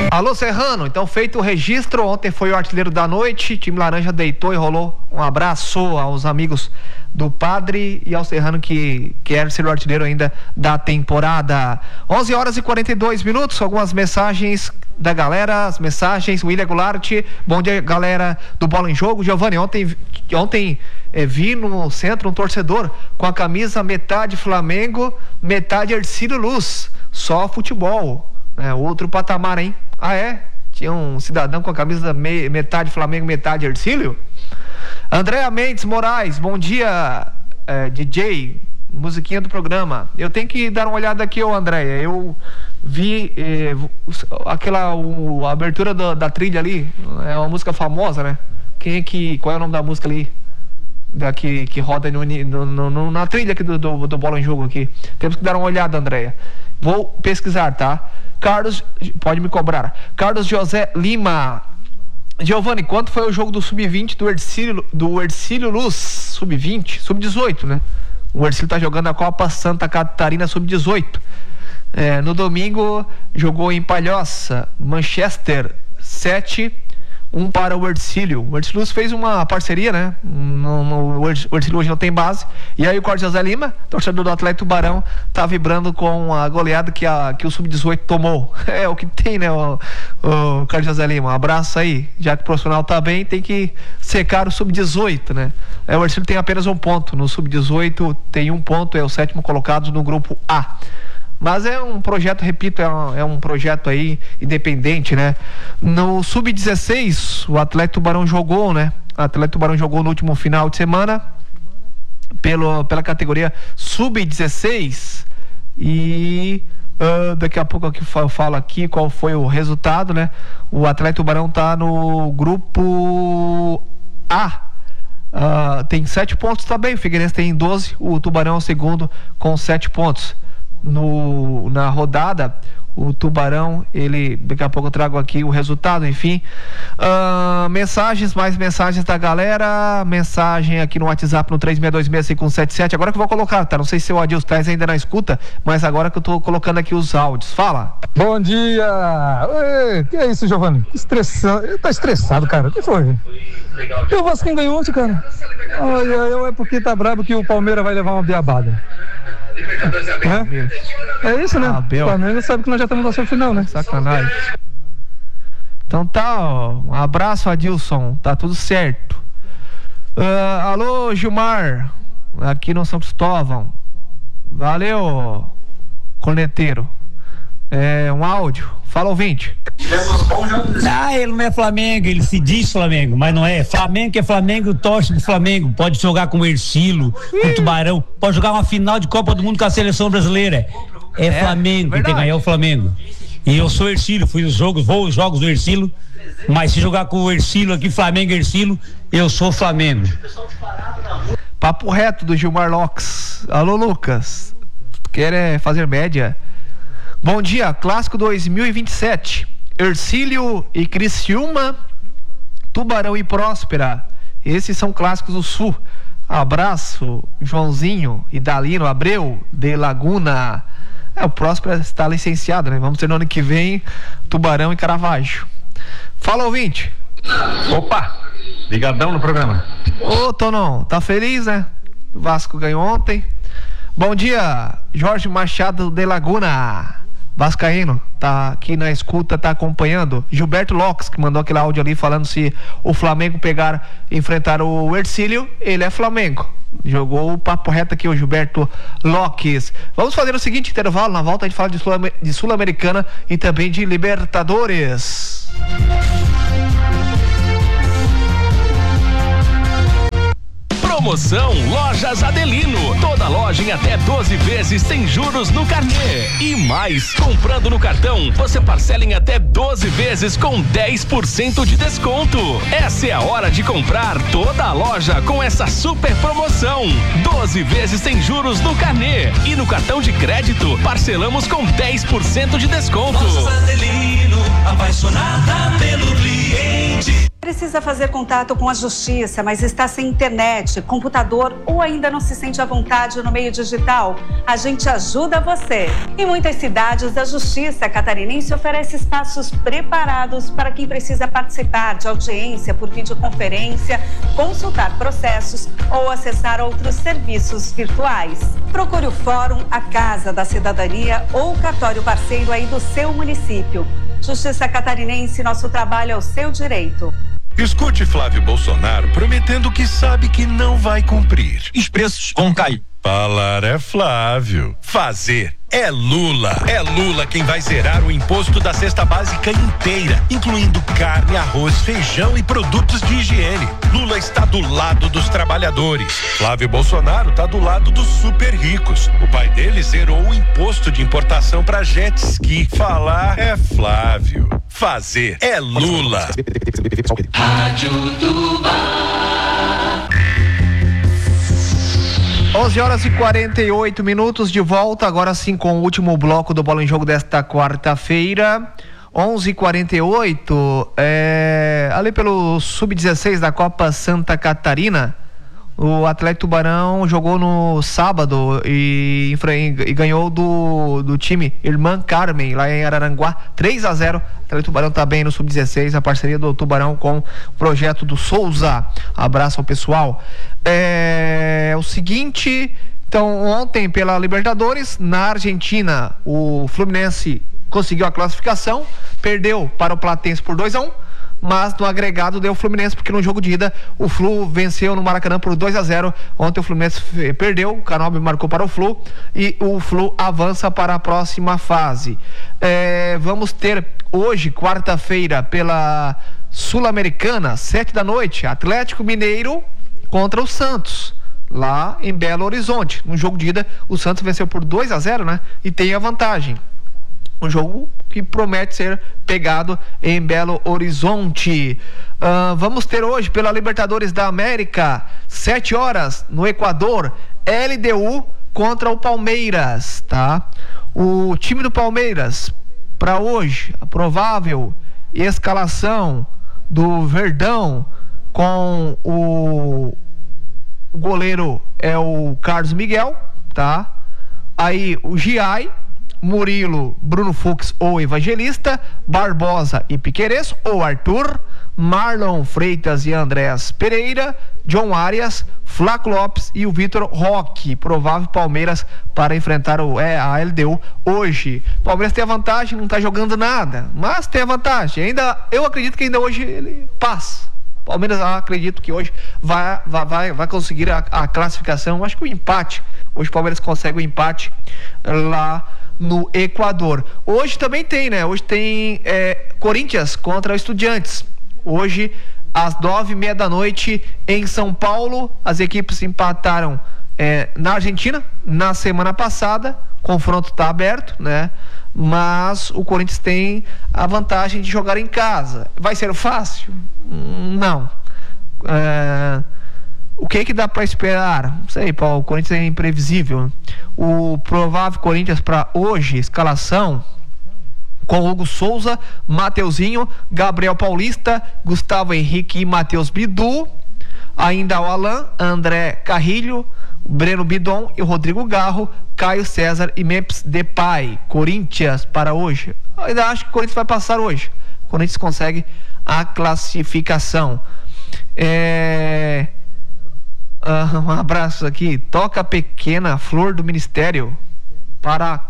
Alô, Serrano, então feito o registro, ontem foi o artilheiro da noite, time laranja deitou e rolou. Um abraço aos amigos do Padre e ao Serrano que quer ser o artilheiro ainda da temporada. 11 horas e 42 minutos, algumas mensagens da galera, as mensagens. William Goulart, bom dia, galera do Bola em Jogo. Giovanni, ontem vi no centro um torcedor com a camisa metade Flamengo, metade Hercílio Luz, só futebol. Outro patamar, hein? Ah, é? Tinha um cidadão com a camisa metade Flamengo, metade Hercílio? Andréa Mendes Moraes, bom dia, DJ, musiquinha do programa. Eu tenho que dar uma olhada aqui, Andréa. Eu vi a abertura da trilha ali, é uma música famosa, né? Qual é o nome da música ali? Que roda na trilha aqui do Bola em Jogo aqui. Temos que dar uma olhada, Andréa. Vou pesquisar, tá? Carlos, pode me cobrar. Carlos José Lima. Giovanni, quanto foi o jogo do Sub-20 do Hercílio Luz? Sub-20? Sub-18, né? O Hercílio tá jogando a Copa Santa Catarina Sub-18. No domingo, jogou em Palhoça, Manchester 7-1 para o Hercílio. O Hercílio Luz fez uma parceria, né? O Hercílio hoje não tem base. E aí o Carlos José Lima, torcedor do Atlético Tubarão, tá vibrando com a goleada que o Sub-18 tomou. É o que tem, né, o Carlos José Lima? Um abraço aí. Já que o profissional tá bem, tem que secar o Sub-18, né? O Hercílio tem apenas um ponto. No Sub-18 tem um ponto, é o 7º colocado no grupo A. Mas é um projeto, repito, é um projeto aí independente, né? No Sub-16, o Atlético Tubarão jogou, né? O Atlético Tubarão jogou no último final de semana pela categoria Sub-16 e daqui a pouco eu falo aqui qual foi o resultado, né? O Atlético Tubarão tá no grupo A. Tem 7 pontos também, o Figueirense tem 12, o Tubarão é o segundo com 7 pontos. Na rodada, o Tubarão, daqui a pouco eu trago aqui o resultado, enfim. Mais mensagens da galera. Mensagem aqui no WhatsApp no 36265177. Agora que eu vou colocar, tá? Não sei se o Adilson Traz ainda não escuta, mas agora que eu tô colocando aqui os áudios. Fala! Bom dia! Ei, que é isso, Giovanni? Tá estressado, cara. O que foi? E o Vasco ganhou ontem, cara? É porque tá brabo que o Palmeiras vai levar uma biabada. É isso, né? O Flamengo sabe que nós já estamos na semifinal, né? Sacanagem. Então tá, ó. Um abraço, Adilson. Tá tudo certo. Alô, Gilmar. Aqui no São Cristóvão. Valeu, corneteiro. Um áudio. Fala, ouvinte. Ele não é Flamengo, ele se diz Flamengo, mas não é. Flamengo que é Flamengo, torce pro Flamengo. Pode jogar com o Hercílio, com o Tubarão, pode jogar uma final de Copa do Mundo com a seleção brasileira. Flamengo, quem tem que ganhar é o Flamengo. E eu sou Hercílio, vou aos jogos do Hercílio, mas se jogar com o Hercílio aqui, Flamengo e Hercílio, eu sou Flamengo. Papo reto do Gilmar Locks. Alô, Lucas. Quer fazer média? Bom dia, clássico 2027. Hercílio e Criciúma, Tubarão e Próspera. Esses são clássicos do Sul. Abraço, Joãozinho e Dalino Abreu de Laguna. O Próspera está licenciado, né? Vamos ter no ano que vem Tubarão e Caravaggio. Fala, ouvinte. Opa, ligadão no programa. Ô, Tonão, tá feliz, né? O Vasco ganhou ontem. Bom dia, Jorge Machado de Laguna. Vascaíno, tá aqui na escuta, tá acompanhando. Gilberto Locks, que mandou aquele áudio ali falando se o Flamengo enfrentar o Hercílio, ele é Flamengo. Jogou o papo reto aqui o Gilberto Locks. Vamos fazer o seguinte intervalo, na volta a gente fala de Sul-Americana e também de Libertadores. Promoção Lojas Adelino. Toda loja em até 12 vezes sem juros no carnê. E mais, comprando no cartão, você parcela em até 12 vezes com 10% de desconto. Essa é a hora de comprar toda a loja com essa super promoção. 12 vezes sem juros no carnê. E no cartão de crédito, parcelamos com 10% de desconto. Lojas Adelino, apaixonada pelo cliente. precisa fazer contato com a justiça, mas está sem internet, computador ou ainda não se sente à vontade no meio digital? A gente ajuda você. Em muitas cidades, a Justiça Catarinense oferece espaços preparados para quem precisa participar de audiência por videoconferência, consultar processos ou acessar outros serviços virtuais. Procure o Fórum, a Casa da Cidadania ou o cartório parceiro aí do seu município. Justiça Catarinense, nosso trabalho é o seu direito. Escute Flávio Bolsonaro prometendo que sabe que não vai cumprir. Expressos com Caio. Falar é Flávio. Fazer é Lula. É Lula quem vai zerar o imposto da cesta básica inteira, incluindo carne, arroz, feijão e produtos de higiene. Lula está do lado dos trabalhadores. Flávio Bolsonaro está do lado dos super ricos. O pai dele zerou o imposto de importação para jet ski. Falar é Flávio. Fazer é Lula. Rádio Tubá. 11h48, de volta, agora sim com o último bloco do Bola em Jogo desta quarta-feira. 11h48, ali pelo Sub-16 da Copa Santa Catarina, o Atlético Tubarão jogou no sábado e ganhou do time Irmã Carmen, lá em Araranguá, 3-0. O Atlético Tubarão tá bem no Sub-16, a parceria do Tubarão com o projeto do Souza. Abraço ao pessoal. O seguinte, então, ontem pela Libertadores, na Argentina, o Fluminense conseguiu a classificação, perdeu para o Platense por 2-1. Mas no agregado deu o Fluminense, porque no jogo de ida o Flu venceu no Maracanã por 2-0. Ontem o Fluminense perdeu, o Canóbio marcou para o Flu e o Flu avança para a próxima fase. Vamos ter hoje, quarta-feira, pela Sul-Americana, 7h, Atlético Mineiro contra o Santos, lá em Belo Horizonte. No jogo de ida o Santos venceu por 2-0, né? E tem a vantagem. Um jogo que promete ser pegado em Belo Horizonte. Vamos ter hoje pela Libertadores da América, 7h, no Equador, LDU contra o Palmeiras, tá? O time do Palmeiras, para hoje, a provável escalação do Verdão, com o goleiro é o Carlos Miguel, tá? Aí o Giai, Murilo, Bruno Fux ou Evangelista, Barbosa e Piquerez ou Arthur, Marlon Freitas e Andrés Pereira, John Arias, Flaco Lopes e o Vitor Roque. Provável Palmeiras para enfrentar a LDU hoje. Palmeiras tem a vantagem, não está jogando nada, mas tem a vantagem. Eu acredito que ainda hoje ele passa. Palmeiras, acredito que hoje vai conseguir a classificação. Acho que o empate, hoje o Palmeiras consegue o empate lá no Equador. Hoje também tem, né? Hoje tem Corinthians contra Estudiantes. Hoje, às 9h30 em São Paulo. As equipes empataram na Argentina na semana passada. O confronto está aberto, né? Mas o Corinthians tem a vantagem de jogar em casa. Vai ser fácil? Não. O que dá para esperar? Não sei, Paulo, o Corinthians é imprevisível. O provável Corinthians para hoje, escalação com Hugo Souza, Mateuzinho, Gabriel Paulista, Gustavo Henrique e Matheus Bidu. Ainda o Alan, André Carrilho, Breno Bidon e Rodrigo Garro, Caio César e Memphis Depay. Corinthians para hoje. Eu ainda acho que o Corinthians vai passar hoje. O Corinthians consegue a classificação. Um abraço aqui. Toca Pequena Flor do Ministério para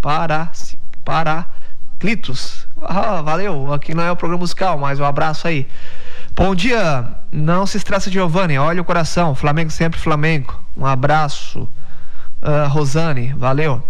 Clitos. Valeu. Aqui não é o programa musical, mas um abraço aí. Bom dia. Não se estressa, Giovanni. Olha o coração. Flamengo sempre Flamengo. Um abraço. Rosane, valeu.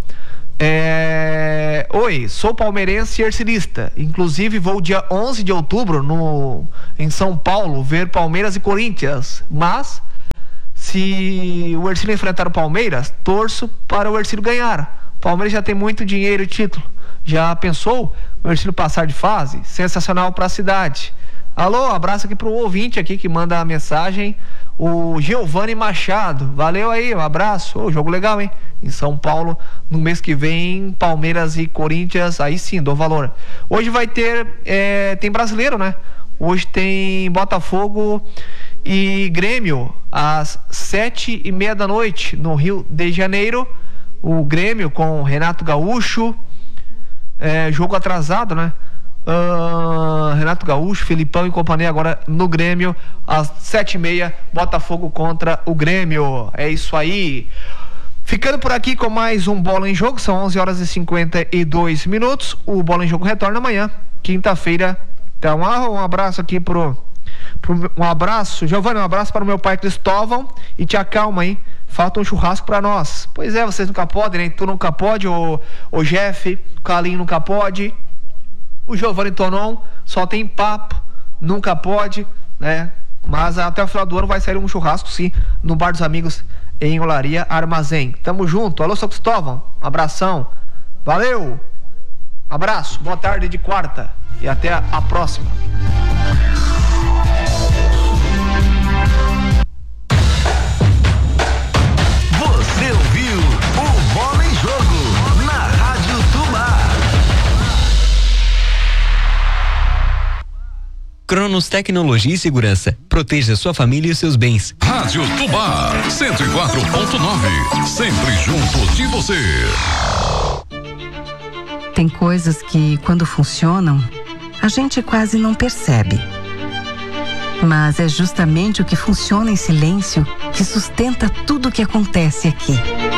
Oi, sou palmeirense e ercilista. Inclusive vou dia 11 de outubro em São Paulo ver Palmeiras e Corinthians. Mas se o Ercílio enfrentar o Palmeiras, torço para o Ercílio ganhar. O Palmeiras já tem muito dinheiro e título. Já pensou o Ercílio passar de fase? Sensacional para a cidade. Alô, abraço aqui pro ouvinte aqui que manda a mensagem, o Giovanni Machado. Valeu aí, um abraço. Jogo legal, hein? Em São Paulo, no mês que vem, Palmeiras e Corinthians, aí sim, dou valor. Hoje vai ter, tem brasileiro, né? Hoje tem Botafogo e Grêmio às 7:30 da noite no Rio de Janeiro. O Grêmio com Renato Gaúcho, jogo atrasado, né? Renato Gaúcho, Filipão e companhia agora no Grêmio às 7:30, Botafogo contra o Grêmio. É isso aí. Ficando por aqui com mais um Bola em Jogo, são 11h52. O Bola em Jogo retorna amanhã, quinta-feira. Então, um abraço aqui um abraço, Giovanni, um abraço para o meu pai Cristóvão, e te acalma, hein? Falta um churrasco para nós. Pois é, vocês nunca podem, né? Tu nunca pode, o Jeff, o Calinho nunca pode, o Giovanni Tonon só tem papo, nunca pode, né? Mas até o final do ano vai sair um churrasco, sim, no Bar dos Amigos em Olaria Armazém. Tamo junto. Alô, São Cristóvão, abração, valeu, abraço, boa tarde de quarta e até a próxima. Você ouviu o Bola em Jogo na Rádio Tubá. Cronos Tecnologia e Segurança. Proteja sua família e os seus bens. Rádio Tubá 104.9. Sempre junto de você. Tem coisas que, quando funcionam, a gente quase não percebe. Mas é justamente o que funciona em silêncio que sustenta tudo o que acontece aqui.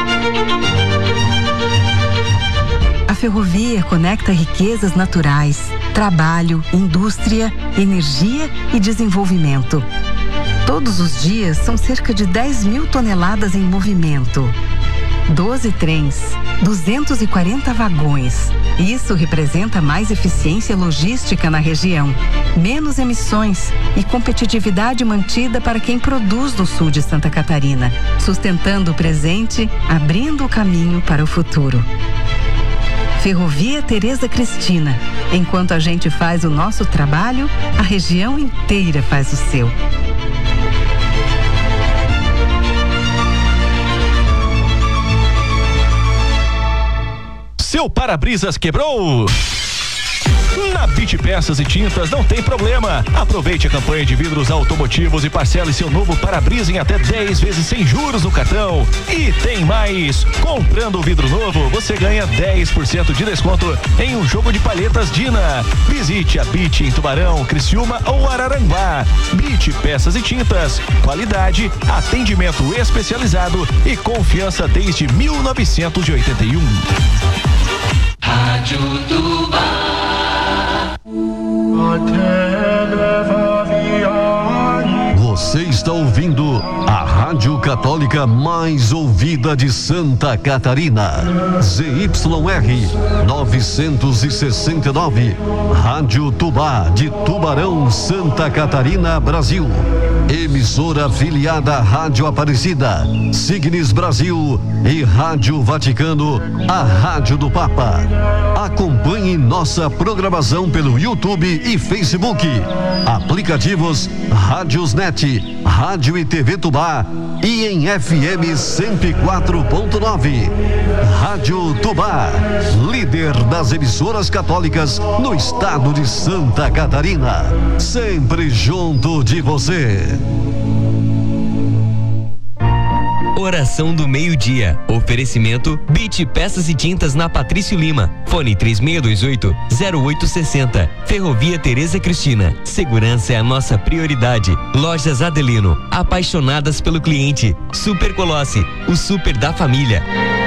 A ferrovia conecta riquezas naturais, trabalho, indústria, energia e desenvolvimento. Todos os dias são cerca de 10 mil toneladas em movimento. 12 trens, 240 vagões. Isso representa mais eficiência logística na região, menos emissões e competitividade mantida para quem produz no sul de Santa Catarina, sustentando o presente, abrindo o caminho para o futuro. Ferrovia Tereza Cristina. Enquanto a gente faz o nosso trabalho, a região inteira faz o seu. Seu para-brisas quebrou? Na Beach Peças e Tintas não tem problema. Aproveite a campanha de vidros automotivos e parcele seu novo para-brisa em até 10 vezes sem juros no cartão. E tem mais! Comprando o vidro novo, você ganha 10% de desconto em um jogo de palhetas Dina. Visite a Beach em Tubarão, Criciúma ou Araranguá. Beach Peças e Tintas. Qualidade, atendimento especializado e confiança desde 1981. Rádio Tubá. Você está ouvindo a Rádio Católica mais ouvida de Santa Catarina. ZYR 969. Rádio Tubá de Tubarão, Santa Catarina, Brasil. Emissora afiliada à Rádio Aparecida, Signes Brasil e Rádio Vaticano, a Rádio do Papa. Acompanhe nossa programação pelo YouTube e Facebook. Aplicativos Rádiosnet, Rádio e TV Tubá e em FM 104.9. Rádio Tubá, líder das emissoras católicas no estado de Santa Catarina. Sempre junto de você. Oração do meio-dia. Oferecimento Beach Peças e Tintas na Patrício Lima. Fone 3628-0860. Ferrovia Tereza Cristina. Segurança é a nossa prioridade. Lojas Adelino. Apaixonadas pelo cliente. Super Colosse. O super da família.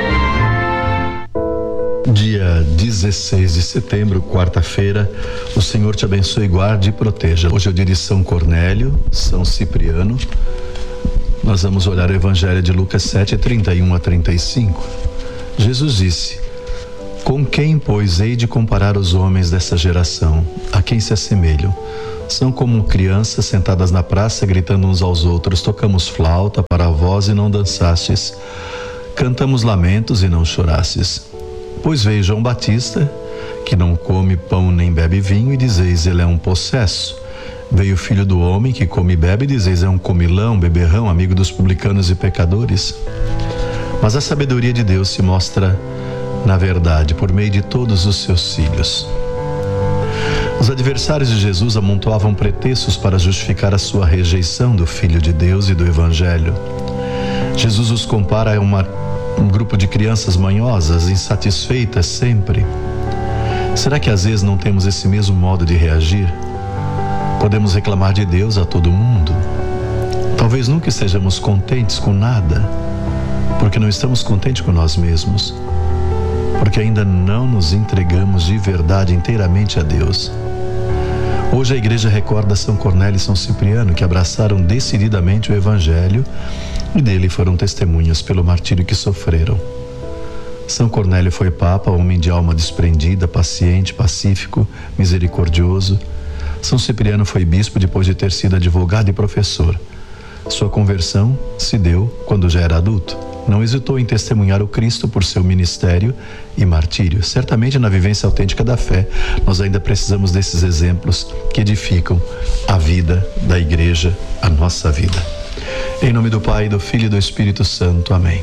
Dia 16 de setembro, quarta-feira, o Senhor te abençoe, guarde e proteja. Hoje é o dia de São Cornélio, São Cipriano. Nós vamos olhar o Evangelho de Lucas 7:31-35. Jesus disse: com quem, pois, hei de comparar os homens dessa geração? A quem se assemelham? São como crianças sentadas na praça, gritando uns aos outros: tocamos flauta para vós e não dançastes, cantamos lamentos e não chorastes. Pois veio João Batista, que não come pão nem bebe vinho, e dizeis: ele é um possesso. Veio o Filho do Homem, que come e bebe, e dizeis: é um comilão, beberrão, amigo dos publicanos e pecadores. Mas a sabedoria de Deus se mostra na verdade por meio de todos os seus filhos. Os adversários de Jesus amontoavam pretextos para justificar a sua rejeição do Filho de Deus e do Evangelho. Jesus os compara a um grupo de crianças manhosas, insatisfeitas sempre. Será que às vezes não temos esse mesmo modo de reagir? Podemos reclamar de Deus a todo mundo. Talvez nunca estejamos contentes com nada, porque não estamos contentes com nós mesmos, porque ainda não nos entregamos de verdade inteiramente a Deus. Hoje a igreja recorda São Cornélio e São Cipriano, que abraçaram decididamente o Evangelho e dele foram testemunhas pelo martírio que sofreram. São Cornélio foi papa, homem de alma desprendida, paciente, pacífico, misericordioso. São Cipriano foi bispo depois de ter sido advogado e professor. Sua conversão se deu quando já era adulto. Não hesitou em testemunhar o Cristo por seu ministério e martírio. Certamente, na vivência autêntica da fé, nós ainda precisamos desses exemplos que edificam a vida da igreja, a nossa vida. Em nome do Pai, do Filho e do Espírito Santo. Amém.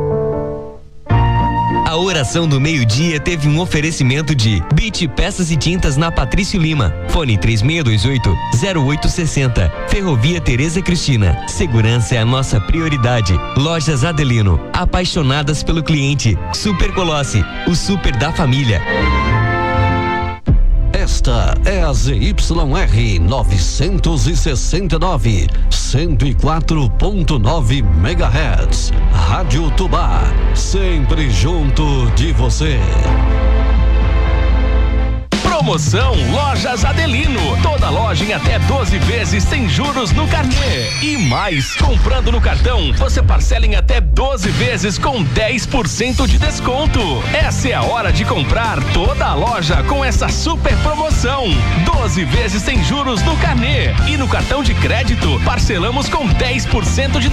A oração do meio-dia teve um oferecimento de BIT Peças e Tintas na Patrício Lima. Fone 3628-0860. Ferrovia Tereza Cristina. Segurança é a nossa prioridade. Lojas Adelino. Apaixonadas pelo cliente. Super Colossi. O super da família. Esta é a ZYR 969, 104.9 MHz. Rádio Tubá, sempre junto de você. Promoção Lojas Adelino. Toda loja em até 12 vezes sem juros no carnê. E mais, comprando no cartão, você parcela em até 12 vezes com 10% de desconto. Essa é a hora de comprar toda a loja com essa super promoção. 12 vezes sem juros no carnê. E no cartão de crédito, parcelamos com 10% de